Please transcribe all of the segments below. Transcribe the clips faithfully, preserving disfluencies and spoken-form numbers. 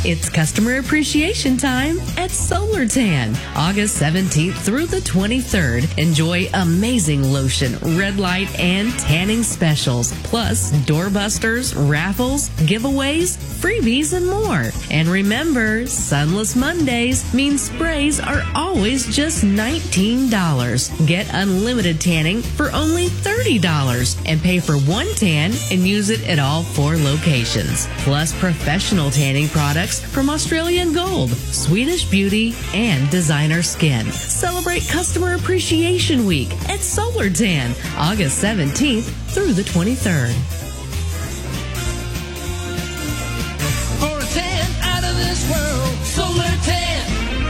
It's customer appreciation time at Solar Tan. August seventeenth through the twenty-third. Enjoy amazing lotion, red light, and tanning specials. Plus, doorbusters, raffles, giveaways, freebies, and more. And remember, Sunless Mondays mean sprays are always just nineteen dollars. Get unlimited tanning for only thirty dollars and pay for one tan and use it at all four locations. Plus professional tanning products from Australian Gold, Swedish Beauty, and Designer Skin. Celebrate Customer Appreciation Week at Solar Tan, August seventeenth through the twenty-third. For a tan out of this world, Solar Tan.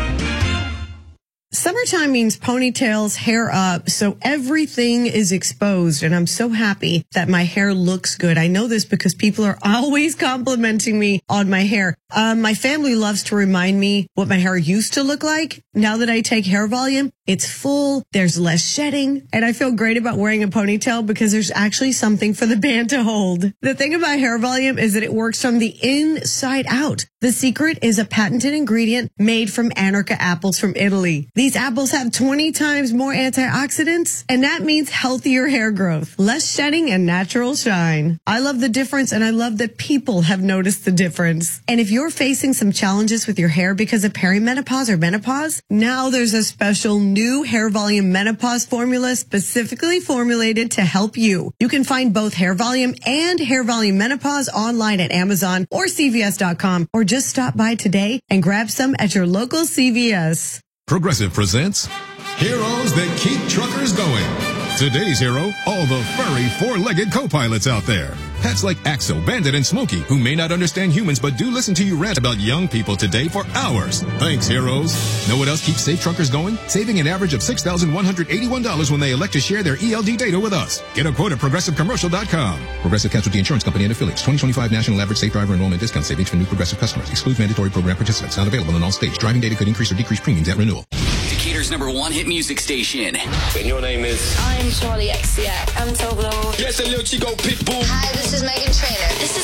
Summertime means ponytails, hair up, so everything is exposed, and I'm so happy that my hair looks good. I know this because people are always complimenting me on my hair. Um, my family loves to remind me what my hair used to look like. Now that I take Hair Volume, it's full, there's less shedding, and I feel great about wearing a ponytail because there's actually something for the band to hold. The thing about Hair Volume is that it works from the inside out. The secret is a patented ingredient made from Anarca apples from Italy. These apples have twenty times more antioxidants, and that means healthier hair growth, less shedding, and natural shine. I love the difference, and I love that people have noticed the difference. And if you're facing some challenges with your hair because of perimenopause or menopause, now there's a special new Hair Volume Menopause formula specifically formulated to help you. You can find both Hair Volume and Hair Volume Menopause online at Amazon or C V S dot com, or just stop by today and grab some at your local C V S. Progressive presents Heroes That Keep Truckers Going. Today's hero, all the furry four-legged co-pilots out there. Pets like Axel, Bandit, and Smokey, who may not understand humans but do listen to you rant about young people today for hours. Thanks, heroes. Know what else keeps safe truckers going? Saving an average of six thousand one hundred eighty-one dollars when they elect to share their E L D data with us. Get a quote at progressive commercial dot com. Progressive Casualty Insurance Company and Affiliates. twenty twenty-five National Average Safe Driver Enrollment Discount Savings for new Progressive customers. Excludes mandatory program participants. Not available in all states. Driving data could increase or decrease premiums at renewal. Decatur's number one hit music station. And your name is? I'm Charlie X C X. I'm Toblo. Yes, a little Chico Pitbull. Hi, this is Megan Trainor. This